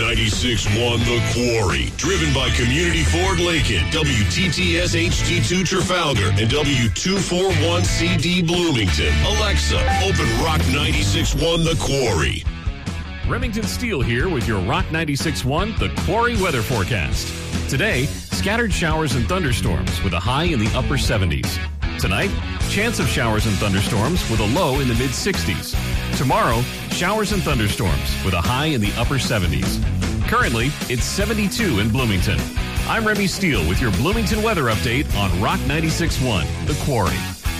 96.1 The Quarry. Driven by Community Ford Lakin, WTTS HD2 Trafalgar, and W241CD Bloomington. Alexa, open Rock 96.1 The Quarry. Remington Steele here with your Rock 96.1 The Quarry weather forecast. Today, scattered showers and thunderstorms with a high in the upper 70s. Tonight, chance of showers and thunderstorms with a low in the mid-60s. Tomorrow, showers and thunderstorms with a high in the upper 70s. Currently, it's 72 in Bloomington. I'm Remy Steele with your Bloomington weather update on Rock 96.1 The Quarry.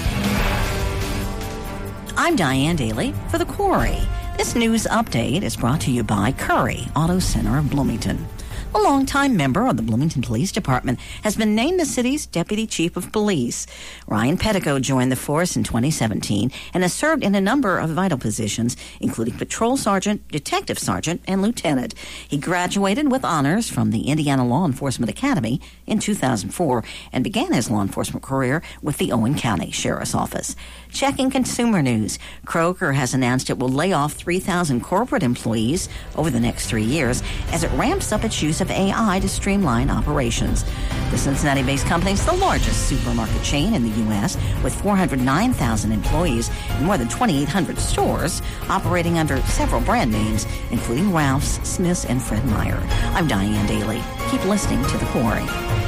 I'm Diane Daly for The Quarry. This news update is brought to you by Curry Auto Center of Bloomington. A longtime member of the Bloomington Police Department has been named the city's Deputy Chief of Police. Ryan Pettico joined the force in 2017 and has served in a number of vital positions, including Patrol Sergeant, Detective Sergeant, and Lieutenant. He graduated with honors from the Indiana Law Enforcement Academy in 2004 and began his law enforcement career with the Owen County Sheriff's Office. Checking consumer news, Kroger has announced it will lay off 3,000 corporate employees over the next 3 years as it ramps up its use of AI to streamline operations. The Cincinnati-based company is the largest supermarket chain in the U.S. with 409,000 employees and more than 2,800 stores operating under several brand names, including Ralph's, Smith's, and Fred Meyer. I'm Diane Daly. Keep listening to The Quarry.